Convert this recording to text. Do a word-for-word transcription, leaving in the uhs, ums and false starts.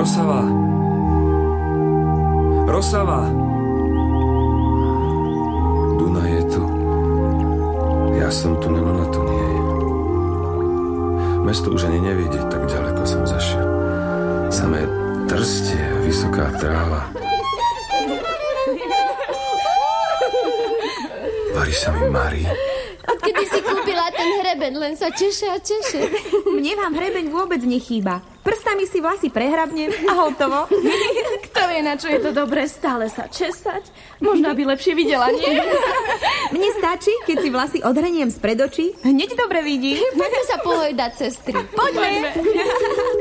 Rosava! Rosava! Dunaj je tu. Ja som tu, len ona tu nie je. Mesto už ani nevidieť, tak ďaleko som zašiel. Samé trstie, vysoká tráva. Varí sa mi Mári. Odkedy si kúpila ten hreben, len sa češe a češe. Mne vám hrebeň vôbec nechýba. Prstami si vlasy prehrabnem a hotovo. Kto vie, na čo je to dobré stále sa česať? Možno by lepšie videla, nie? Mne stačí, keď si vlasy odhreniem spred očí, hneď dobre vidí. Poďme sa pohojdať, sestry. Poďme. Poďme.